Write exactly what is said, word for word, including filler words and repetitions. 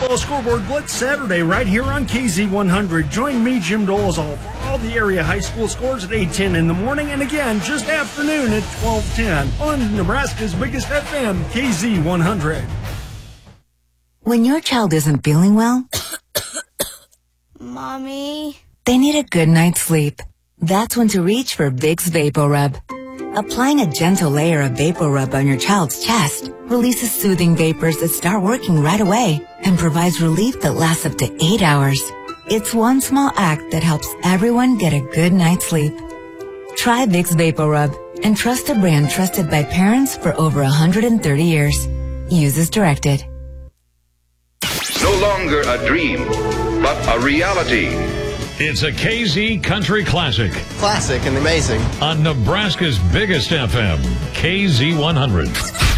Well, Scoreboard Blitz Saturday right here on K Z one hundred. Join me, Jim Dolezal, for all the area high school scores at eight ten in the morning and again just afternoon at twelve ten on Nebraska's biggest F M, K Z one hundred. When your child isn't feeling well, Mommy, they need a good night's sleep. That's when to reach for Vicks VapoRub. Applying a gentle layer of VapoRub on your child's chest releases soothing vapors that start working right away and provides relief that lasts up to eight hours. It's one small act that helps everyone get a good night's sleep. Try Vicks VapoRub and trust a brand trusted by parents for over one hundred thirty years. Use as directed. No longer a dream, but a reality. It's a K Z Country Classic. Classic and amazing. On Nebraska's biggest F M, K Z one hundred.